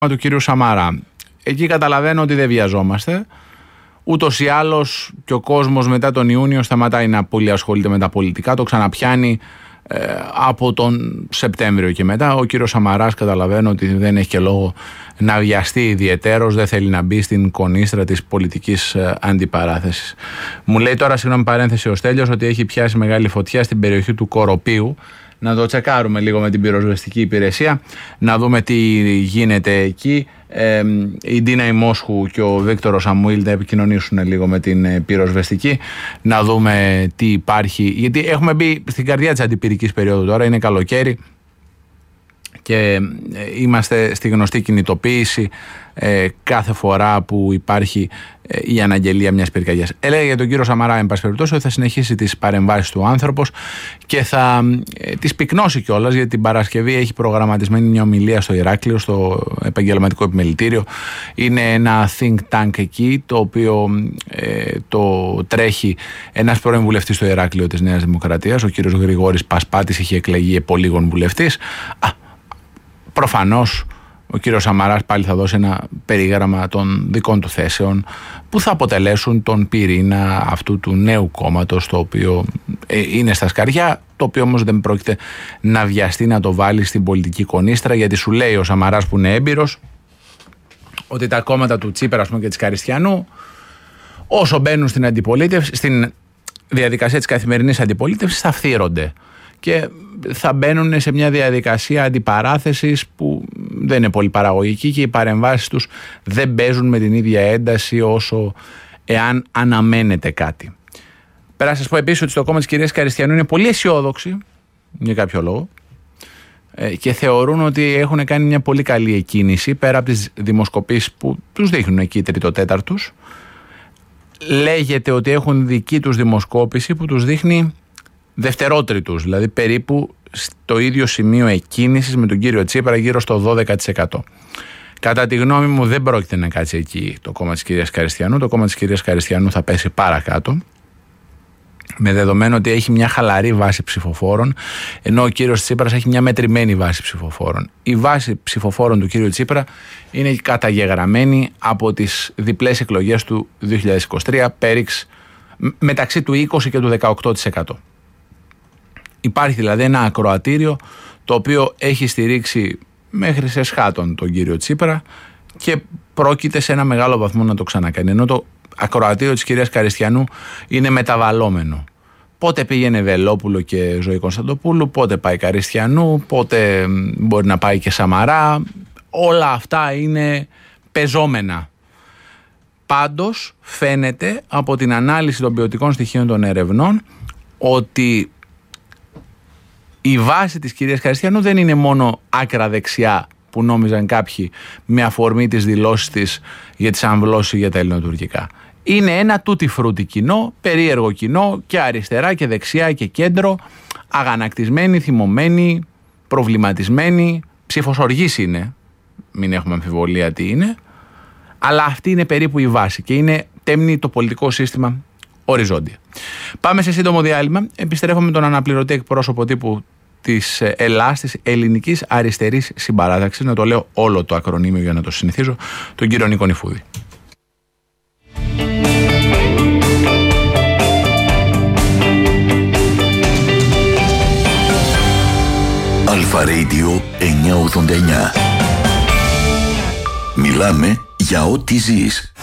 του κύριου Σαμαρά. Εκεί καταλαβαίνω ότι δεν βιαζόμαστε. Ούτως ή άλλως και ο κόσμος μετά τον Ιούνιο σταματάει να πολύ ασχολείται με τα πολιτικά, το ξαναπιάνει από τον Σεπτέμβριο και μετά. Ο κύριος Σαμαράς καταλαβαίνω ότι δεν έχει και λόγο να βιαστεί ιδιαιτέρως, δεν θέλει να μπει στην κονίστρα της πολιτικής αντιπαράθεσης. Μου λέει τώρα, συγγνώμη παρένθεση, ο Στέλιος, ότι έχει πιάσει μεγάλη φωτιά στην περιοχή του Κοροπίου. Να το τσεκάρουμε λίγο με την πυροσβεστική υπηρεσία, να δούμε τι γίνεται εκεί. Η Ντίνα Ημόσχου και ο Βίκτορος Σαμουήλ να επικοινωνήσουν λίγο με την πυροσβεστική, να δούμε τι υπάρχει. Γιατί έχουμε μπει στην καρδιά της αντιπυρικής περίοδου τώρα, είναι καλοκαίρι και είμαστε στη γνωστή κινητοποίηση κάθε φορά που υπάρχει η αναγγελία μιας πυρκαγιάς. Έλεγε για τον κύριο Σαμαρά, εν πάση περιπτώσει, ότι θα συνεχίσει τις παρεμβάσεις του άνθρωπος και θα τις πυκνώσει κιόλας, γιατί την Παρασκευή έχει προγραμματισμένη μια ομιλία στο Ηράκλειο, στο Επαγγελματικό Επιμελητήριο. Είναι ένα think tank εκεί, το οποίο το τρέχει ένας πρώην βουλευτής στο Ηράκλειο της Νέας Δημοκρατίας, ο κύριος Γρηγόρης Πασπάτης, είχε εκλεγεί επολίγων βουλευτής. Προφανώς ο κύριος Σαμαράς πάλι θα δώσει ένα περίγραμμα των δικών του θέσεων που θα αποτελέσουν τον πυρήνα αυτού του νέου κόμματος, το οποίο είναι στα σκαριά, το οποίο όμως δεν πρόκειται να βιαστεί να το βάλει στην πολιτική κονίστρα, γιατί σου λέει ο Σαμαράς, που είναι έμπειρος, ότι τα κόμματα του Τσίπρα, ας πούμε, και της Καριστιανού, όσο μπαίνουν στην αντιπολίτευση, στην διαδικασία της καθημερινής αντιπολίτευσης, θα φθύρονται και θα μπαίνουν σε μια διαδικασία αντιπαράθεσης που δεν είναι πολύ παραγωγική και οι παρεμβάσεις τους δεν παίζουν με την ίδια ένταση όσο εάν αναμένεται κάτι. Πέρα να σας πω επίσης ότι στο κόμμα της κυρίας Καριστιανού είναι πολύ αισιόδοξοι για κάποιο λόγο και θεωρούν ότι έχουν κάνει μια πολύ καλή εκκίνηση πέρα από τις δημοσκοπήσεις που τους δείχνουν εκεί τρίτο-τέταρτους. Λέγεται ότι έχουν δική τους δημοσκόπηση που τους δείχνει δευτερότριτους, δηλαδή περίπου στο ίδιο σημείο εκκίνησης με τον κύριο Τσίπρα, γύρω στο 12%. Κατά τη γνώμη μου δεν πρόκειται να κάτσει εκεί το κόμμα της κυρίας Καριστιανού. Το κόμμα της κυρίας Καριστιανού θα πέσει παρακάτω, με δεδομένο ότι έχει μια χαλαρή βάση ψηφοφόρων, ενώ ο κύριος Τσίπρας έχει μια μετρημένη βάση ψηφοφόρων. Η βάση ψηφοφόρων του κύριου Τσίπρα είναι καταγεγραμμένη από τις διπλές εκλογές του 2023, πέριξ μεταξύ του 20% και του 18%. Υπάρχει δηλαδή ένα ακροατήριο το οποίο έχει στηρίξει μέχρι σε σχάτων τον κύριο Τσίπρα και πρόκειται σε ένα μεγάλο βαθμό να το ξανακάνει. Ενώ το ακροατήριο της κυρίας Καριστιανού είναι μεταβαλλόμενο. Πότε πήγαινε Βελόπουλο και Ζωή Κωνσταντοπούλου, πότε πάει Καριστιανού, πότε μπορεί να πάει και Σαμαρά. Όλα αυτά είναι πεζόμενα. Πάντως φαίνεται από την ανάλυση των ποιοτικών στοιχείων των ερευνών ότι η βάση της κυρίας Καριστιανού δεν είναι μόνο άκρα δεξιά που νόμιζαν κάποιοι με αφορμή τις δηλώσεις της για τις αμβλώσεις για τα ελληνοτουρκικά. Είναι ένα τούτι φρούτι κοινό, περίεργο κοινό, και αριστερά και δεξιά και κέντρο, αγανακτισμένοι, θυμωμένοι, προβληματισμένοι, ψήφος οργής είναι, μην έχουμε αμφιβολία τι είναι, αλλά αυτή είναι περίπου η βάση και είναι τέμνει το πολιτικό σύστημα οριζόντια. Πάμε σε σύντομο διάλειμμα. Επιστρέφουμε με τον αναπληρωτή εκπρόσωπο τύπου της ΕΛΑΣ, της Ελληνικής Αριστερής Συμπαράταξης, να το λέω όλο το ακρονίμιο για να το συνηθίζω, τον κύριο Νίκο Νιφούδη. Αλφα Radio 989. Μιλάμε για ό,τι ζεις.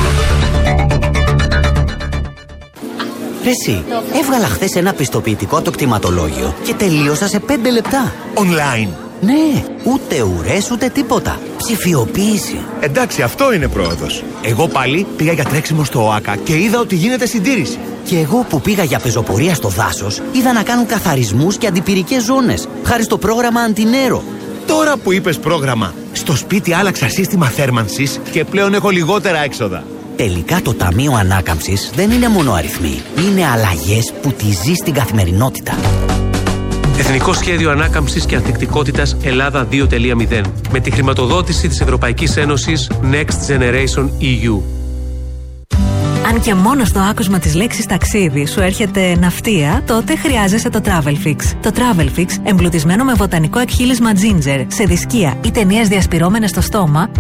Ρε εσύ, έβγαλα χθες ένα πιστοποιητικό από το κτηματολόγιο και τελείωσα σε 5 λεπτά. Online. Ναι, ούτε ουρές ούτε τίποτα. Ψηφιοποίηση. Εντάξει, αυτό είναι πρόοδος. Εγώ πάλι πήγα για τρέξιμο στο ΟΑΚΑ και είδα ότι γίνεται συντήρηση. Και εγώ που πήγα για πεζοπορία στο δάσος, είδα να κάνουν καθαρισμούς και αντιπυρικές ζώνες, χάρη στο πρόγραμμα Αντινέρο. Τώρα που είπες πρόγραμμα, στο σπίτι άλλαξα σύστημα θέρμανσης και πλέον έχω λιγότερα έξοδα. Τελικά το Ταμείο Ανάκαμψης δεν είναι μόνο αριθμοί. Είναι αλλαγές που τη ζει στην καθημερινότητα. Εθνικό Σχέδιο Ανάκαμψης και Ανθεκτικότητας Ελλάδα 2.0. Με τη χρηματοδότηση της Ευρωπαϊκής Ένωσης Next Generation EU. Αν και μόνο στο άκουσμα της λέξης ταξίδι σου έρχεται ναυτία, τότε χρειάζεσαι το Travel Fix. Το Travel Fix, εμπλουτισμένο με βοτανικό εκχύλισμα ginger, σε δισκία ή ταινίες διασπυρώμενες στο στόμα,